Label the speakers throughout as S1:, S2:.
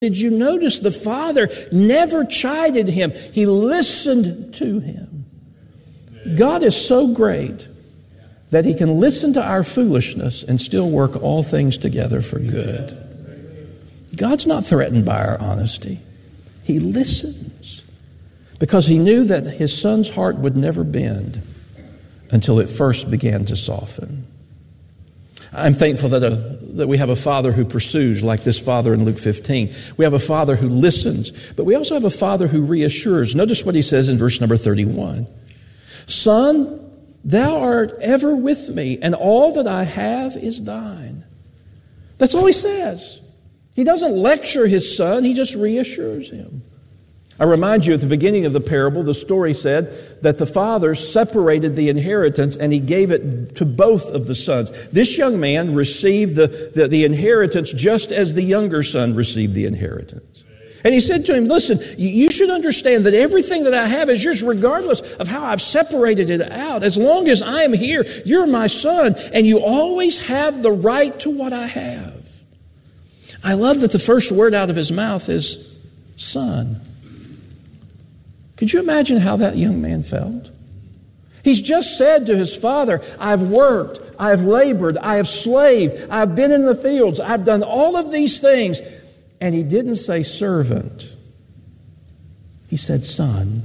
S1: Did you notice the Father never chided him? He listened to him. God is so great that he can listen to our foolishness and still work all things together for good. God's not threatened by our honesty. He listens because he knew that his son's heart would never bend until it first began to soften. I'm thankful that we have a Father who pursues, like this Father in Luke 15. We have a Father who listens, but we also have a Father who reassures. Notice what he says in verse number 31. Son, thou art ever with me, and all that I have is thine. That's all he says. He doesn't lecture his son, he just reassures him. I remind you, at the beginning of the parable, the story said that the father separated the inheritance and he gave it to both of the sons. This young man received the inheritance just as the younger son received the inheritance. And he said to him, listen, you should understand that everything that I have is yours regardless of how I've separated it out. As long as I am here, you're my son, and you always have the right to what I have. I love that the first word out of his mouth is son. Could you imagine how that young man felt? He's just said to his father, I've worked, I've labored, I have slaved, I've been in the fields, I've done all of these things. And he didn't say servant. He said son.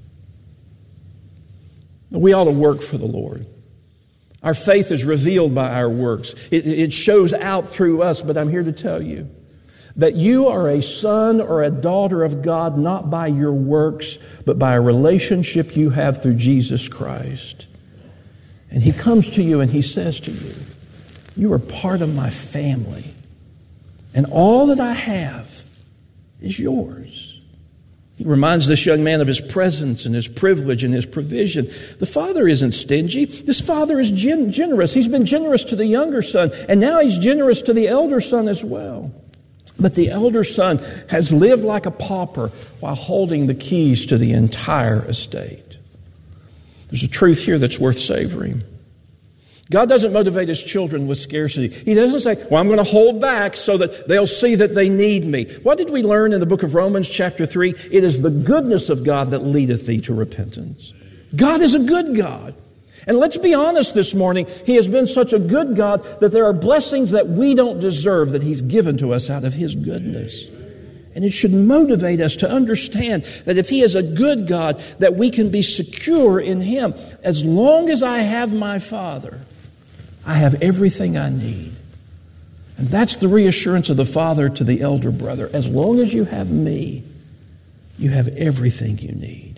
S1: We ought to work for the Lord. Our faith is revealed by our works. It shows out through us, but I'm here to tell you that you are a son or a daughter of God not by your works, but by a relationship you have through Jesus Christ. And he comes to you and he says to you, you are part of my family. And all that I have is yours. He reminds this young man of his presence and his privilege and his provision. The father isn't stingy. This father is generous. He's been generous to the younger son, and now he's generous to the elder son as well. But the elder son has lived like a pauper while holding the keys to the entire estate. There's a truth here that's worth savoring. God doesn't motivate his children with scarcity. He doesn't say, well, I'm going to hold back so that they'll see that they need me. What did we learn in the book of Romans chapter 3? It is the goodness of God that leadeth thee to repentance. God is a good God. And let's be honest this morning, he has been such a good God that there are blessings that we don't deserve that he's given to us out of his goodness. And it should motivate us to understand that if he is a good God, that we can be secure in him. As long as I have my Father, I have everything I need. And that's the reassurance of the father to the elder brother. As long as you have me, you have everything you need.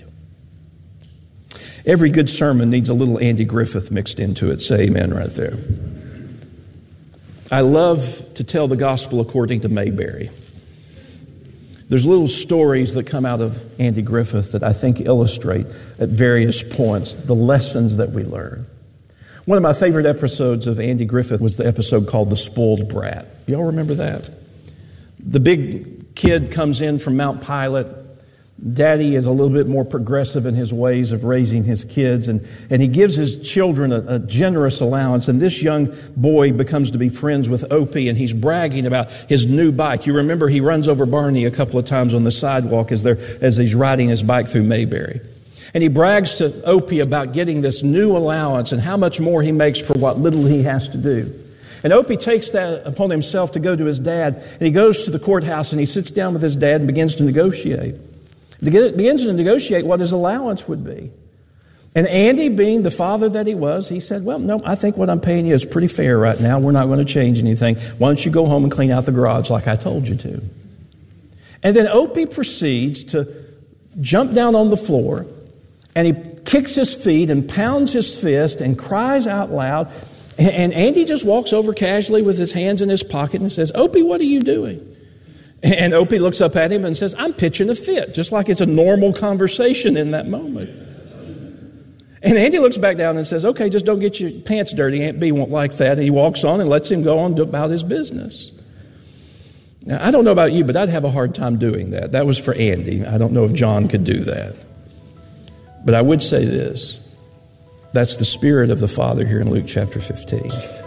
S1: Every good sermon needs a little Andy Griffith mixed into it. Say amen right there. I love to tell the gospel according to Mayberry. There's little stories that come out of Andy Griffith that I think illustrate at various points the lessons that we learn. One of my favorite episodes of Andy Griffith was the episode called The Spoiled Brat. Y'all remember that? The big kid comes in from Mount Pilot. Daddy is a little bit more progressive in his ways of raising his kids, and he gives his children a generous allowance. And this young boy becomes to be friends with Opie, and he's bragging about his new bike. You remember he runs over Barney a couple of times on the sidewalk as he's riding his bike through Mayberry. And he brags to Opie about getting this new allowance and how much more he makes for what little he has to do. And Opie takes that upon himself to go to his dad, and he goes to the courthouse and he sits down with his dad and begins to negotiate. Begins to negotiate what his allowance would be. And Andy, being the father that he was, he said, well, no, I think what I'm paying you is pretty fair right now. We're not going to change anything. Why don't you go home and clean out the garage like I told you to? And then Opie proceeds to jump down on the floor, and he kicks his feet and pounds his fist and cries out loud. And Andy just walks over casually with his hands in his pocket and says, Opie, what are you doing? And Opie looks up at him and says, I'm pitching a fit, just like it's a normal conversation in that moment. And Andy looks back down and says, okay, just don't get your pants dirty. Aunt B won't like that. And he walks on and lets him go on about his business. Now, I don't know about you, but I'd have a hard time doing that. That was for Andy. I don't know if John could do that. But I would say this. That's the spirit of the Father here in Luke chapter 15.